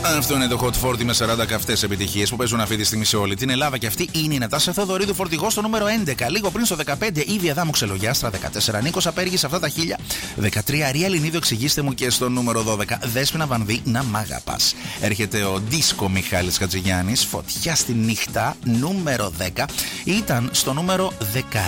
Αυτό είναι το Hot 40 με 40 καυτές επιτυχίες που παίζουν αυτή τη στιγμή σε όλη την Ελλάδα. Και αυτή είναι η Νατάσα Θεοδωρίδου, φορτηγό στο νούμερο 11. Λίγο πριν στο 15, Ήδη Αδάμου Ξελογιάστρα 14. Νίκος Απέργης, αυτά τα χίλια. 13, Αρία Ελληνίδου, εξηγήστε μου. Και στο νούμερο 12, Δέσποινα Βανδύ, να μ' αγαπάς. Έρχεται ο Δίσκο Μιχάλης Χατζηγιάννης, Φωτιά στη νύχτα, νούμερο 10. Ήταν στο νούμερο 16